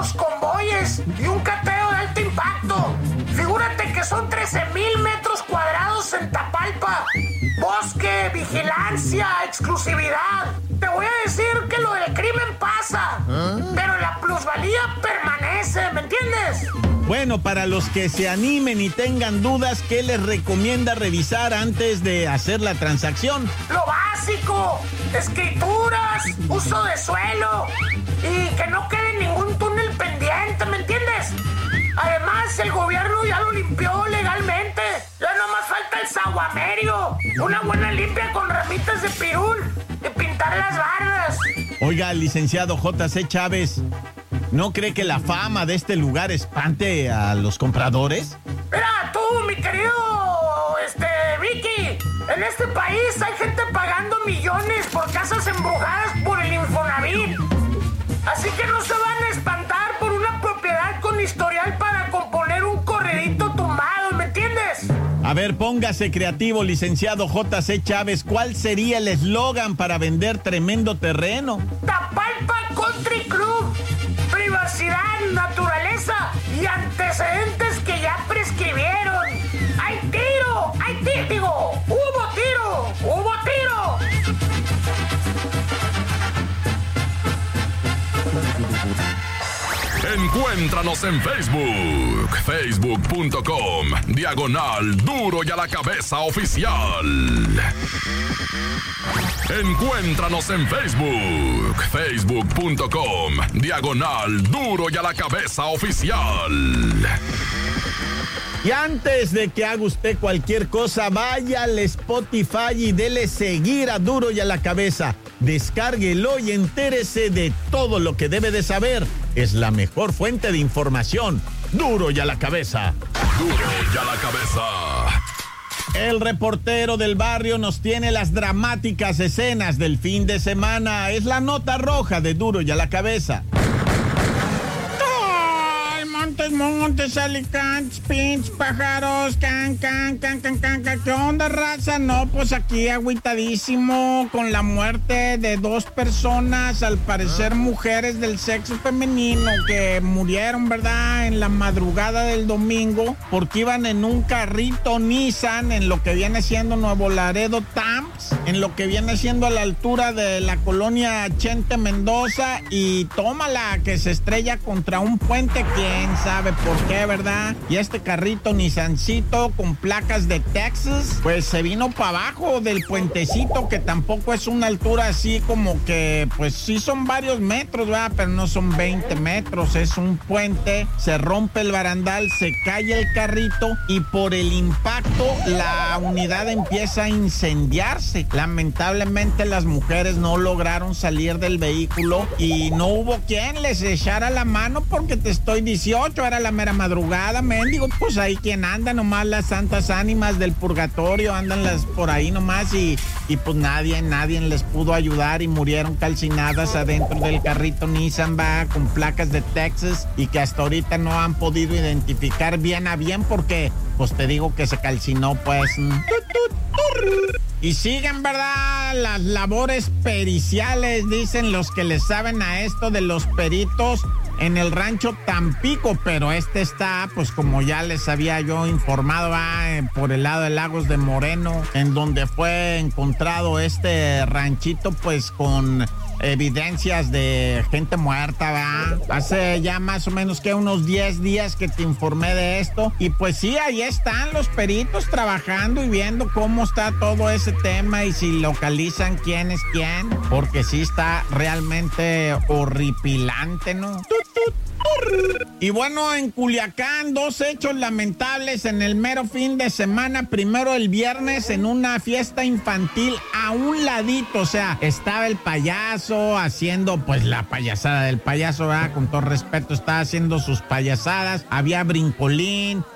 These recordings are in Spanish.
2 convoyes y un cateo de alto impacto. Figúrate que son 13,000 metros cuadrados en Tapalpa. Bosque, vigilancia, exclusividad. Te voy a decir que lo del crimen pasa, pero la plusvalía permanece, ¿me entiendes? Bueno, para los que se animen y tengan dudas, ¿qué les recomienda revisar antes de hacer la transacción? Lo básico, escrituras, uso de suelo y que no quede ningún túnel pendiente, ¿me entiendes? Además, el gobierno ya lo limpió legalmente. Ya nomás falta el saguamerio, una buena limpia con ramitas de pirul y pintar las bardas. Oiga, licenciado J.C. Chávez, ¿no cree que la fama de este lugar espante a los compradores? Mira, tú, mi querido, Vicky, en este país hay gente pagando millones por casas embrujadas por el Infonavit. Así que no se van a espantar por una propiedad con historial para componer un corredito tumbado, ¿me entiendes? A ver, póngase creativo, licenciado J.C. Chávez. ¿Cuál sería el eslogan para vender tremendo terreno? Tapalpa Country Club. Privacidad, naturaleza y antecedentes que ya prescribieron. ¡Hay tiro! Digo, ¡hubo tiro! Encuéntranos en Facebook, facebook.com/Duro y a la Cabeza Oficial. Encuéntranos en Facebook, facebook.com/Duro y a la Cabeza Oficial. Y antes de que haga usted cualquier cosa, vaya al Spotify y dele seguir a Duro y a la Cabeza. Descárguelo y entérese de todo lo que debe de saber. Es la mejor fuente de información. Duro y a la Cabeza. Duro y a la Cabeza. El reportero del barrio nos tiene las dramáticas escenas del fin de semana. Es la nota roja de Duro y a la Cabeza. Montes, alicantes, pinches pájaros, can. ¿Qué onda, raza? No, pues aquí agüitadísimo con la muerte de 2 personas, al parecer mujeres del sexo femenino, que murieron, ¿verdad?, en la madrugada del domingo, porque iban en un carrito Nissan en lo que viene siendo Nuevo Laredo, Tamps, en lo que viene siendo a la altura de la colonia Chente Mendoza, y tómala, que se estrella contra un puente, quién sabe por qué, ¿verdad? Y este carrito Nissancito con placas de Texas, pues se vino para abajo del puentecito, que tampoco es una altura así como que, pues sí son varios metros, ¿verdad? Pero no son 20 metros, es un puente, se rompe el barandal, se cae el carrito y por el impacto la unidad empieza a incendiarse. Lamentablemente las mujeres no lograron salir del vehículo y no hubo quien les echara la mano, porque te estoy 18, era la mera madrugada, mendigo, pues ahí quien anda, nomás las santas ánimas del purgatorio, andan las por ahí nomás y pues nadie les pudo ayudar y murieron calcinadas adentro del carrito Nissan, va, con placas de Texas, y que hasta ahorita no han podido identificar bien a bien, porque pues te digo que se calcinó, pues. Y siguen, ¿verdad?, las labores periciales, dicen los que le saben a esto de los peritos, en el rancho Tampico, pero está, pues como ya les había yo informado, por el lado de Lagos de Moreno, en donde fue encontrado este ranchito, pues con evidencias de gente muerta, ¿va? Hace ya más o menos que unos 10 días que te informé de esto, y pues sí, ahí están los peritos trabajando y viendo cómo está todo ese tema y si localizan quién es quién, porque sí está realmente horripilante, ¿no? Y bueno, en Culiacán, 2 hechos lamentables en el mero fin de semana. Primero, el viernes, en una fiesta infantil a un ladito, o sea, estaba el payaso haciendo pues la payasada del payaso, ¿verdad? Con todo respeto, estaba haciendo sus payasadas, había brincolín,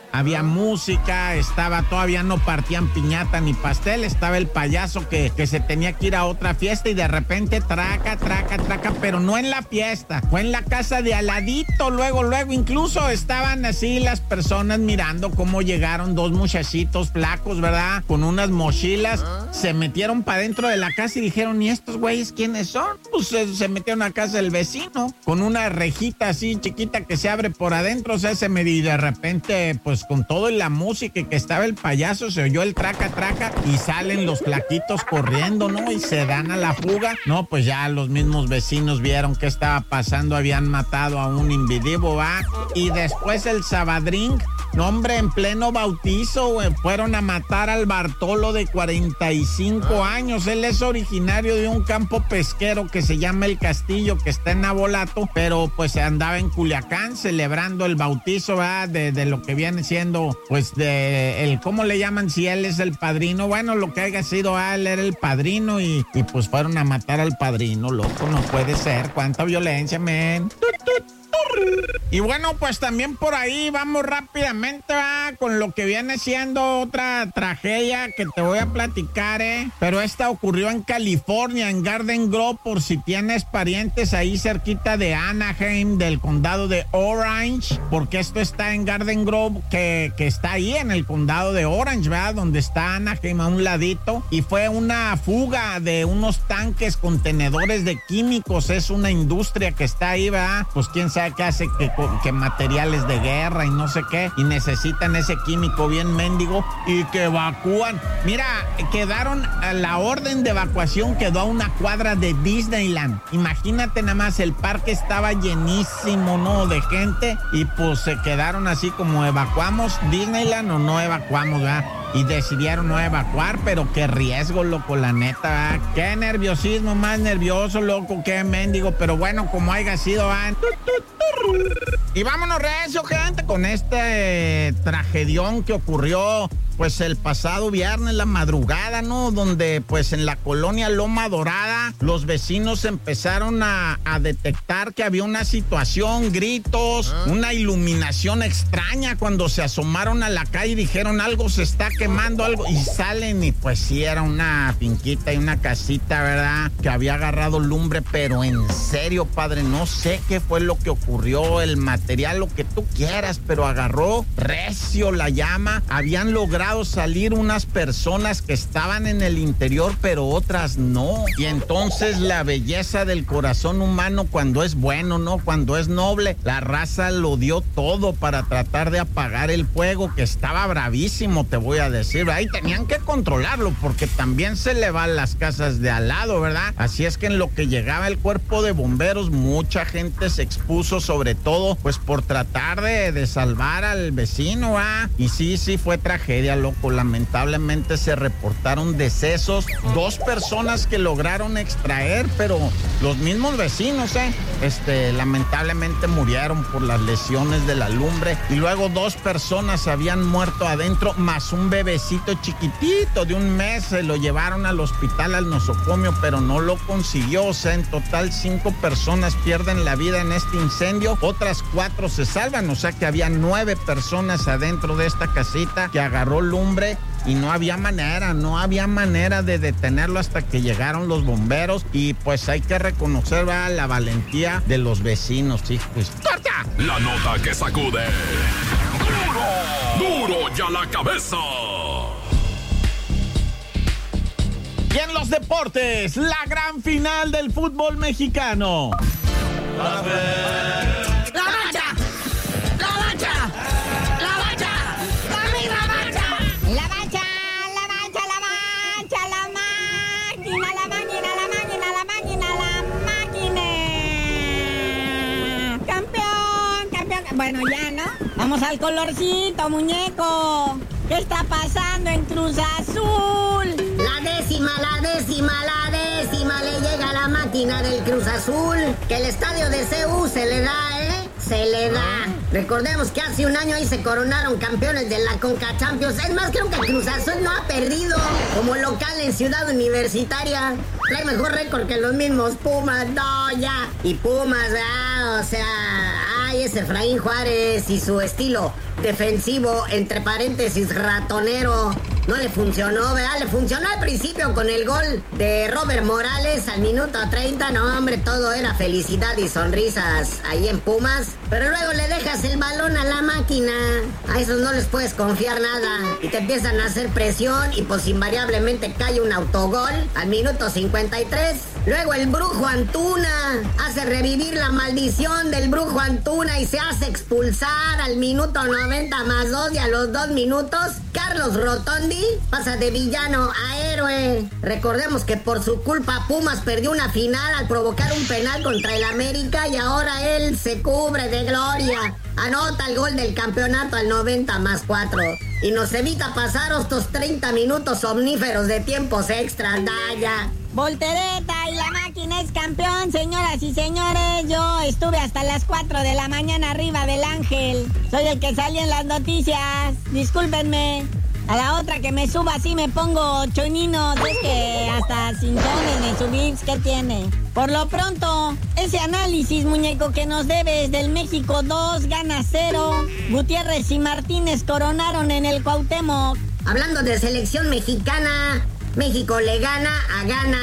había música, todavía no partían piñata ni pastel, estaba el payaso que se tenía que ir a otra fiesta y de repente traca, pero no en la fiesta, fue en la casa de al ladito, luego, incluso estaban así las personas mirando cómo llegaron dos muchachitos flacos, ¿verdad? Con unas mochilas, se metieron para dentro de la casa y dijeron, ¿y estos güeyes quiénes son? Pues se metieron a casa del vecino, con una rejita así chiquita que se abre por adentro, o sea, y de repente, pues con todo y la música que estaba el payaso, se oyó el traca y salen los flaquitos corriendo, ¿no? Y se dan a la fuga. No, pues ya los mismos vecinos vieron qué estaba pasando, habían matado a un individuo, ¿va? Y después el Sabadrín, no, hombre, en pleno bautizo, güey, fueron a matar al Bartolo de 45 años. Él es originario de un campo pesquero que se llama El Castillo, que está en Nabolato, pero pues andaba en Culiacán celebrando el bautizo, ¿verdad? De lo que viene siendo, pues, ¿cómo le llaman si él es el padrino? Bueno, lo que haya sido, él era el padrino y pues fueron a matar al padrino, loco, no puede ser. ¿Cuánta violencia, men? Y bueno, pues también por ahí vamos rápidamente con lo que viene siendo otra tragedia que te voy a platicar, pero esta ocurrió en California, en Garden Grove, por si tienes parientes ahí cerquita de Anaheim, del condado de Orange, porque esto está en Garden Grove, que está ahí en el condado de Orange, ¿verdad? Donde está Anaheim a un ladito, y fue una fuga de unos tanques contenedores de químicos. Es una industria que está ahí, ¿verdad? Pues quién sabe qué hace, que materiales de guerra y no sé qué, y necesitan ese químico bien mendigo y que evacúan. Mira, la orden de evacuación quedó a una cuadra de Disneyland. Imagínate nada más, el parque estaba llenísimo, ¿no? De gente, y pues se quedaron así como, ¿evacuamos Disneyland o no evacuamos, verdad? Y decidieron no evacuar, pero qué riesgo, loco, la neta, ¿verdad? Qué nerviosismo, más nervioso, loco, qué mendigo, pero bueno, como haya sido, ¿verdad? Y vámonos recio, gente, con este tragedión que ocurrió pues el pasado viernes, la madrugada, ¿no? Donde pues en la colonia Loma Dorada los vecinos empezaron a detectar que había una situación, gritos, una iluminación extraña cuando se asomaron a la calle y dijeron algo se está quemando, algo, y salen y pues sí era una finquita y una casita, ¿verdad? Que había agarrado lumbre, pero en serio, padre, no sé qué fue lo que ocurrió, el material, lo que tú quieras, pero agarró recio la llama. Habían logrado salir unas personas que estaban en el interior, pero otras no. Y entonces la belleza del corazón humano, cuando es bueno, ¿no? Cuando es noble, la raza lo dio todo para tratar de apagar el fuego, que estaba bravísimo, te voy a decir. Ahí tenían que controlarlo, porque también se le van las casas de al lado, ¿verdad? Así es que en lo que llegaba el cuerpo de bomberos, mucha gente se expuso, sobre todo, pues por tratar de salvar al vecino, ¿ah? Y sí, fue tragedia, loco. Lamentablemente se reportaron decesos, 2 personas que lograron extraer, pero los mismos vecinos, lamentablemente murieron por las lesiones de la lumbre, y luego 2 personas habían muerto adentro, más un bebecito chiquitito de 1 mes, se lo llevaron al hospital, al nosocomio, pero no lo consiguió. O sea, en total 5 personas pierden la vida en este incendio, otras 4 se salvan, o sea que había 9 personas adentro de esta casita que agarró lumbre y no había manera de detenerlo hasta que llegaron los bomberos. Y pues hay que reconocer, ¿verdad?, la valentía de los vecinos, hijos. ¡Corta! La nota que sacude. ¡Duro y a la cabeza! Y en los deportes, la gran final del fútbol mexicano. ¡La mancha! ¡La mancha! ¡La mancha! ¡La misma mancha! La mancha, la mancha, la mancha, la máquina, la máquina, la máquina, la máquina, la máquina. Campeón. Bueno, ya, ¿no? Vamos al colorcito, muñeco. ¿Qué está pasando en Cruz Azul? La décima le llega a la máquina del Cruz Azul. Que el estadio de CU se le da, se le da. Recordemos que hace un año ahí se coronaron campeones de la Conca Champions. Es más, creo que Cruz Azul no ha perdido como local en Ciudad Universitaria. Trae mejor récord que los mismos Pumas. No, ya. Y Pumas, o sea, ay, vez Efraín Juárez y su estilo defensivo, entre paréntesis, ratonero, no le funcionó, ¿verdad? Le funcionó al principio con el gol de Robert Morales al minuto 30. No, hombre, todo era felicidad y sonrisas ahí en Pumas. Pero luego le dejas el balón a la máquina. A esos no les puedes confiar nada. Y te empiezan a hacer presión y pues invariablemente cae un autogol al minuto 53. Luego el Brujo Antuna hace revivir la maldición del Brujo Antuna y se hace expulsar al minuto 90 más 2 y a los 2 minutos Carlos Rotondi pasa de villano a héroe. Recordemos que por su culpa Pumas perdió una final al provocar un penal contra el América y ahora él se cubre de gloria. Anota el gol del campeonato al 90 más 4 y nos evita pasar estos 30 minutos omníferos de tiempos extras. Daya. Voltereta y la máquina es campeón, señoras y señores. Yo estuve hasta las 4 de la mañana arriba del Ángel. Soy el que sale en las noticias. Discúlpenme. A la otra que me suba así me pongo chonino. Es que hasta sin tones me subí. ¿Qué tiene? Por lo pronto, ese análisis, muñeco, que nos debes del México 2, gana 0. Gutiérrez y Martínez coronaron en el Cuauhtémoc. Hablando de selección mexicana, México le gana a Ghana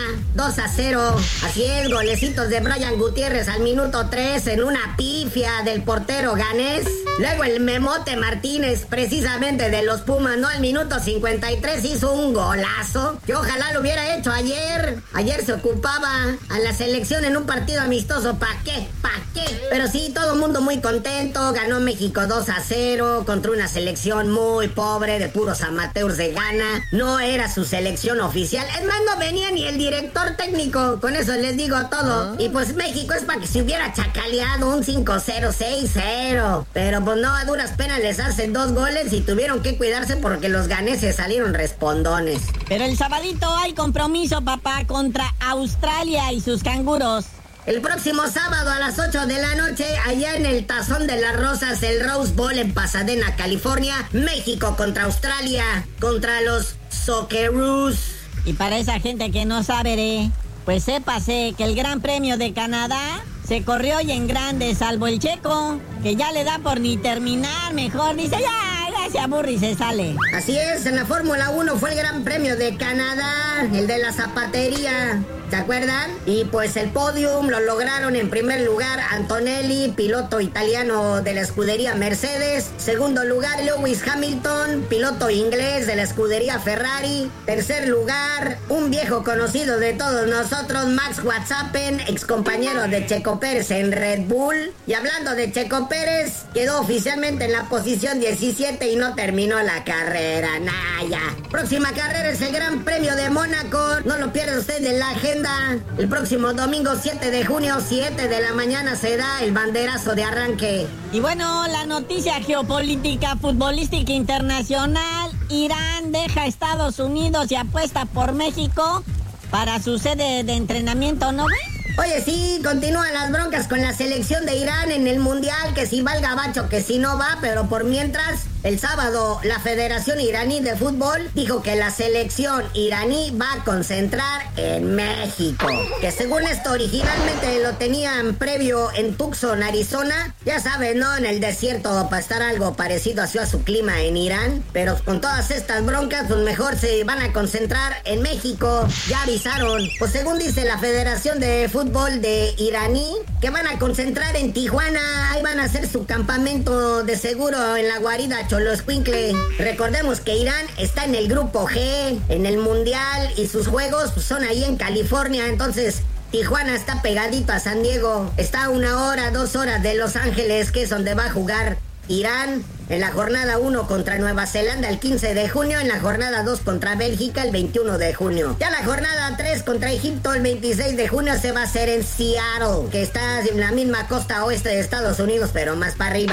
2-0. Así es, golecitos de Brian Gutiérrez al minuto 3 en una pifia del portero ganés. Luego el Memote Martínez, precisamente de los Pumas, ¿no? Al minuto 53 hizo un golazo que ojalá lo hubiera hecho ayer. Ayer se ocupaba a la selección en un partido amistoso. ¿Pa' qué? Pero sí, todo el mundo muy contento. Ganó México 2-0 contra una selección muy pobre de puros amateurs de Ghana. No era su selección oficial. Es más, no venía ni el director técnico. Con eso les digo todo. Y pues México es para que se hubiera chacaleado un 5-0, 6-0. Pero pues no, a duras penas les hacen 2 goles y tuvieron que cuidarse porque los ganeses salieron respondones. Pero el sabadito hay compromiso, papá, contra Australia y sus canguros. El próximo sábado a las 8 de la noche, allá en el Tazón de las Rosas, el Rose Bowl en Pasadena, California, México contra Australia, contra los Socceroos. Y para esa gente que no sabe, pues sépase que el Gran Premio de Canadá se corrió y en grande, salvo el Checo, que ya le da por ni terminar, mejor dice ya se aburre y se sale. Así es, en la Fórmula 1 fue el Gran Premio de Canadá, el de la zapatería. ¿Se acuerdan? Y pues el podium lo lograron en primer lugar Antonelli, piloto italiano de la escudería Mercedes. Segundo lugar Lewis Hamilton, piloto inglés de la escudería Ferrari. Tercer lugar, un viejo conocido de todos nosotros, Max Verstappen, ex compañero de Checo Pérez en Red Bull. Y hablando de Checo Pérez, quedó oficialmente en la posición 17 y no terminó la carrera. Naya. Próxima carrera es el Gran Premio de Mónaco. No lo pierda usted en la agenda. El próximo domingo 7 de junio, 7 de la mañana, se da el banderazo de arranque. Y bueno, la noticia geopolítica futbolística internacional: Irán deja a Estados Unidos y apuesta por México para su sede de entrenamiento, ¿no? Oye, sí, continúan las broncas con la selección de Irán en el Mundial, que si va el gabacho, que si no va, pero por mientras, el sábado, la Federación Iraní de Fútbol dijo que la selección iraní va a concentrar en México. Que según esto, originalmente lo tenían previo en Tucson, Arizona. Ya saben, ¿no? En el desierto, para estar algo parecido a su clima en Irán. Pero con todas estas broncas, pues mejor se van a concentrar en México. Ya avisaron. Pues según dice la Federación de Fútbol de iraní, que van a concentrar en Tijuana. Ahí van a hacer su campamento de seguro en la guarida Xoloscuincle. Recordemos que Irán está en el grupo G, en el Mundial, y sus juegos son ahí en California. Entonces Tijuana está pegadito a San Diego. Está a 1 hora, 2 horas de Los Ángeles, que es donde va a jugar Irán en la jornada 1 contra Nueva Zelanda el 15 de junio, en la jornada 2 contra Bélgica el 21 de junio. Ya la jornada 3 contra Egipto el 26 de junio se va a hacer en Seattle, que está en la misma costa oeste de Estados Unidos, pero más para arriba.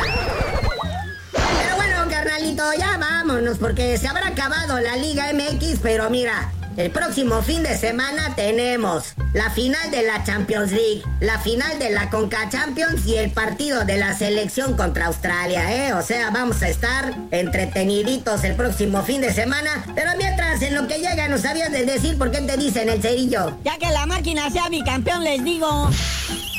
Pero bueno, carnalito, ya vámonos, porque se habrá acabado la Liga MX, pero mira, el próximo fin de semana tenemos la final de la Champions League, la final de la Conca Champions y el partido de la selección contra Australia, ¿eh? O sea, vamos a estar entreteniditos el próximo fin de semana. Pero mientras, en lo que llega, ¿nos sabías de decir por qué te dicen el cerillo? Ya que la máquina sea bicampeón, les digo.